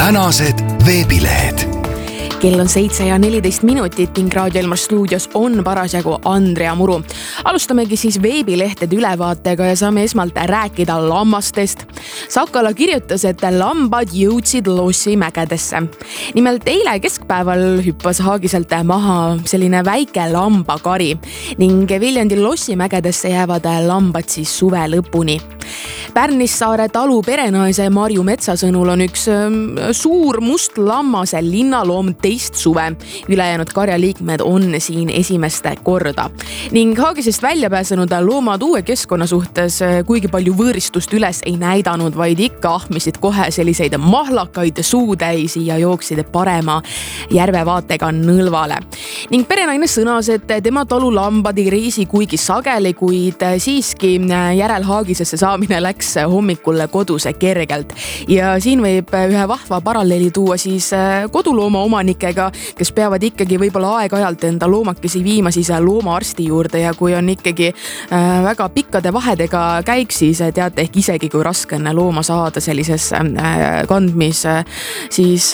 tänased veebilehed. Kell on 7:14 ning Raadio Elmar stuudios on parasjagu Andrea Muru. Alustamegi siis veebilehtede ülevaatega ja saame esmalt rääkida lammastest. Sakala kirjutas, et lambad jõudsid Lossi mägedesse. Nimelt eile keskpäeval hüppas Haagiselt maha selline väike lambakari ning Viljandi Lossi mägedesse jäävad lambad siis suve lõpuni. Pärnissaare talu perenaise Marju Metsa sõnul on üks suur must lammase linnaloom teist suve. Ülejäänud karjaliikmed on siin esimest korda. Ning Haagisest välja pääsenud loomad uue keskkonna suhtes kuigi palju võõristust üles ei näidanud, vaid ikka ahmisid kohe selliseid mahlakaid suutäisi ja jooksid parema järvevaatega nõlvale. Ning perenaine sõnas, et tema talu lambad ei reisi kuigi sageli, kuid siiski järel Haagisesse saamine läks hommikul kodus kergelt. Ja siin võib ühe vahva paralleeli tuua siis kodulooma omanikega, kes peavad ikkagi võib-olla aeg-ajalt enda loomakesi viima siis loomaarsti juurde ja kui on ikkagi väga pikkade vahedega käik, siis teate ehk isegi kui raske on looma saada sellisesse kandmis siis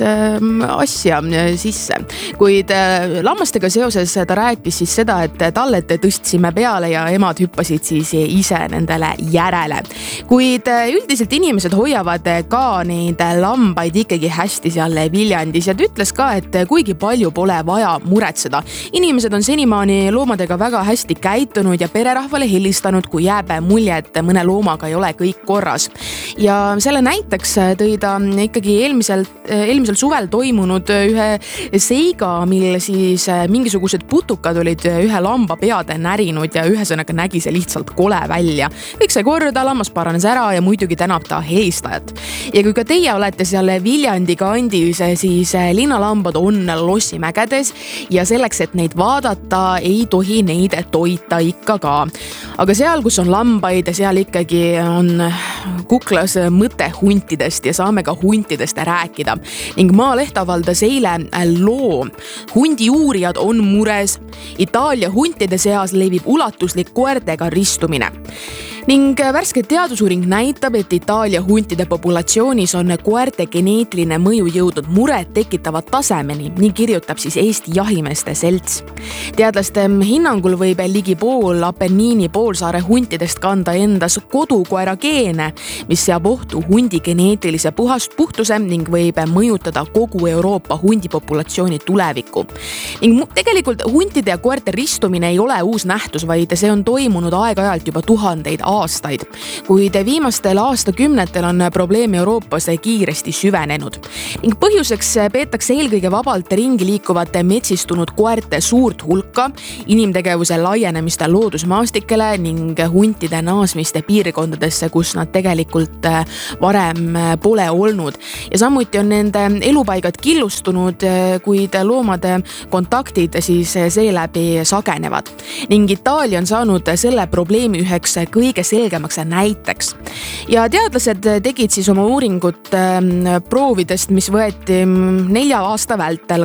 asja sisse. Kuid lammastega seoses ta rääkis siis seda, et tallet tõstsime peale ja emad hüppasid siis ise nendele järele. Kuid üldiselt inimesed hoiavad ka neid lambaid ikkagi hästi seal Viljandis ja ta ütles ka, et kuigi palju pole vaja muretseda. Inimesed on senimaani loomadega väga hästi käitunud ja pererahvale helistanud, kui jääb mulje, et mõne loomaga ei ole kõik korras. Ja selle näiteks tõi ta ikkagi eelmisel suvel toimunud ühe seiga, mil siis mingisugused putukad olid ühe lamba peade närinud ja ühesõnaga nägi see lihtsalt kole välja. Kõik sai korda, lammas paranes ära ja muidugi tänab ta helistajat. Ja kui ka teie olete seal Viljandi kandis, siis linnalambad on Lossi mägedes ja selleks, et neid vaadata, ei tohi neid toita ikka ka. Aga seal, kus on lambaid, seal ikkagi on kuklas mõte huntidest ja saame ka huntidest rääkida. Ning Maaleht avaldas eile loo. Hundi uurijad on mures. Itaalia huntide seas levib ulatuslik koertega ristumine. Ning värske teadusuuring näitab, et Itaalia huntide populatsioonis on koerte geneetiline mõju jõudnud muret tekitava tasemeni, nii kirjutab siis Eesti Jahimeeste Selts. Teadlaste hinnangul võib ligi pool Apenniini poolsaare huntidest kanda endas kodukoera geene, mis seab ohtu hundi geneetilise puhtuse ning võib mõjutada kogu Euroopa hundipopulatsiooni tulevikku. Ning tegelikult huntide ja koerte ristumine ei ole uus nähtus, vaid see on toimunud aeg-ajalt juba tuhandeid aastaid, kuid viimastel aastakümnetel on probleem Euroopas kiiresti süvenenud. Ning põhjuseks peetakse eelkõige vabalt ringi liikuvate metsistunud koerte suurt hulka, inimtegevuse laienemiste loodusmaastikele ning huntide naasmiste piirkondadesse, kus nad tegelikult varem pole olnud. Ja samuti on nende elupaigad killustunud, kuid loomade kontaktid siis seeläbi sagenevad. Ning Itaalia on saanud selle probleemi üheks kõige selgemaks näiteks. Ja teadlased tegid siis oma uuringut proovidest, mis võeti 4 aasta vältel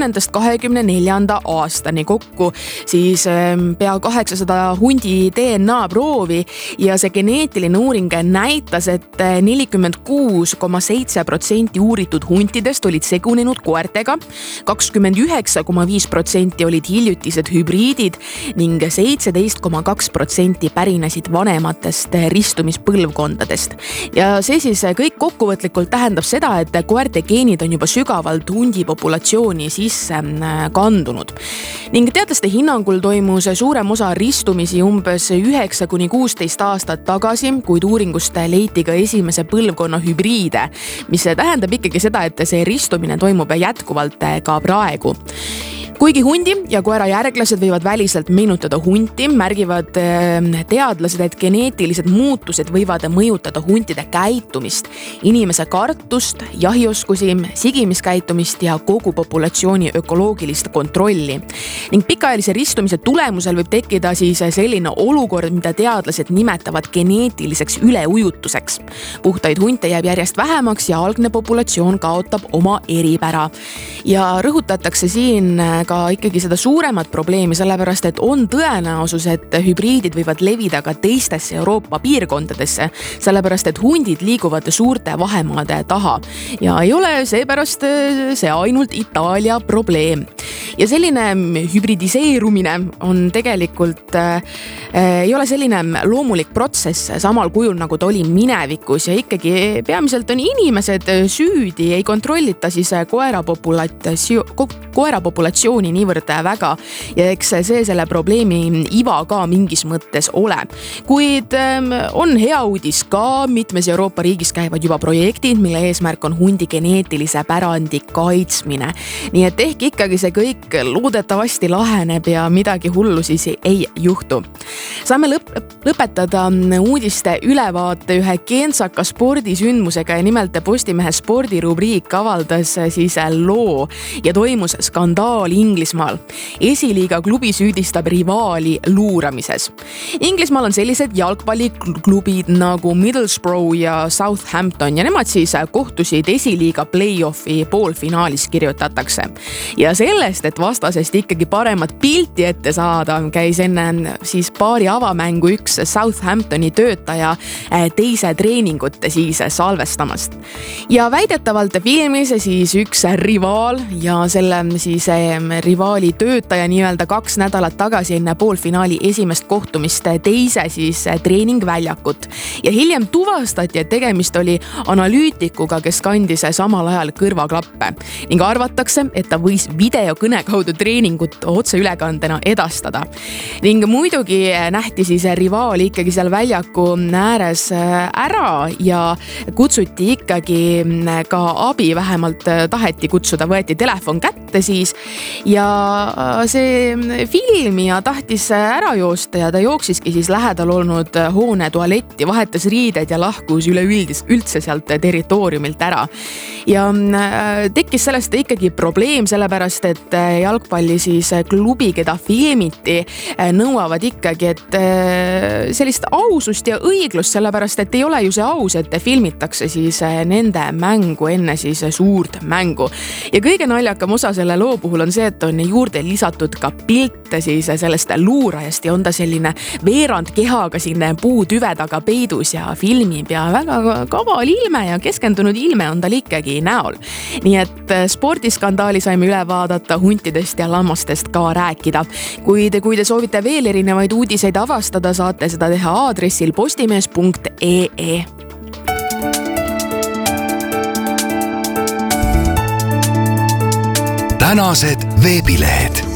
2020–2024 aastani kokku siis pea 800 hundi DNA proovi ja see geneetiline uuring näitas, et 46,7% uuritud huntidest olid segunenud koertega, 29,5% olid hiljutised hübriidid ning 17,2% pärinesid vanematest ristumispõlvkondadest. Ja see siis kõik kokkuvõtlikult tähendab seda, et koerte geenid on juba sügavalt hundi populatsiooni sisse kandunud. Ning teadlaste hinnangul toimus suurem osa ristumisi umbes 9–16 aastat tagasi, kuid uuringust leiti ka esimese põlvkonna hübriide, mis tähendab ikkagi seda, et see ristumine toimub jätkuvalt ka praegu. Kuigi hundi ja koera järglased võivad väliselt meenutada hunti, märgivad teadlased, et geneetilised muutused võivad mõjutada huntide käitumist, inimese kartust, jahioskusi, sigimiskäitumist ja kogu populatsiooni ökoloogilist kontrolli. Ning pikaajalise ristumise tulemusel võib tekkida siis selline olukord, mida teadlased nimetavad geneetiliseks üleujutuseks. Puhtaid hunte jääb järjest vähemaks ja algne populatsioon kaotab oma eripära. Ja rõhutatakse siin aga ikkagi seda suuremat probleemi, sellepärast et on tõenäosus, et hübriidid võivad levida ka teistesse Euroopa piirkondadesse, sellepärast et hundid liiguvad suurte vahemaade taha ja ei ole seepärast see ainult Itaalia probleem. Ja selline hübridiseerumine on tegelikult ei ole selline loomulik protsess samal kujul, nagu ta oli minevikus ja ikkagi peamiselt on inimesed süüdi, ei kontrollita siis koerapopulatsiooni niivõrd väga ja eks see selle probleemi iva ka mingis mõttes ole. Kuid on hea uudis ka, mitmes Euroopa riigis käivad juba projektid, mille eesmärk on hundi geneetilise pärandi kaitsmine. Nii et ehk ikkagi see kõik loodetavasti laheneb ja midagi hullu siis ei juhtu. Saame lõpetada uudiste ülevaate ühe kentsaka spordisündmusega ja nimelt Postimehe spordirubriik avaldas siis loo ja toimus skandaal Inglismaal. Esiliiga klubi süüdistab rivaali luuramises. Inglismaal on sellised jalgpalliklubid nagu Middlesbrough ja Southampton ja nemad siis kohtusid esiliiga play-offi poolfinaalis, kirjutatakse. Ja sellest, et vastasest ikkagi paremat pilti ette saada, käis enne siis paari avamängu üks Southamptoni töötaja teise treeningut siis salvestamast. Ja väidetavalt filmis siis üks rivaal ja selle siis rivaali töötaja nii-öelda 2 nädalat tagasi enne poolfinaali esimest kohtumist teise siis treeningväljakut. Ja hiljem tuvastati, et tegemist oli analüütikuga, kes kandis samal ajal kõrvaklappe ning arvatakse, et ta võis videokõne kaudu treeningut otseülekandena edastada. Ning muidugi nähti siis rivaali ikkagi seal väljaku ääres ära ja kutsuti ikkagi ka abi, vähemalt taheti kutsuda, võeti telefon kätte siis ja see filmija tahtis ära joosta ja ta jooksiski siis lähedal olnud hoone tualetti, vahetas riided ja lahkus üldse sealt territooriumilt ära. Ja tekkis sellest ikkagi probleem, sellepärast et jalgpalli siis klubi, keda filmiti, nõuavad ikkagi, et sellist ausust ja õiglust, sellepärast et ei ole ju see aus, et filmitakse siis nende mängu enne siis suurt mängu. Ja kõige naljakam osa selle loo puhul on see, et on juurde lisatud ka pilte siis sellest luurajast ja on ta selline veerand kehaga siin puutüve taga peidus ja filmib ja väga kaval ilme ja keskendunud ilme on tal ikkagi näol. Nii et spordiskandaali saime üle vaadata, huntidest ja lammastest ka rääkida. Kui te soovite veel erinevaid uudiseid avastada, saate seda teha aadressil postimees.ee. Tänased veebilehed.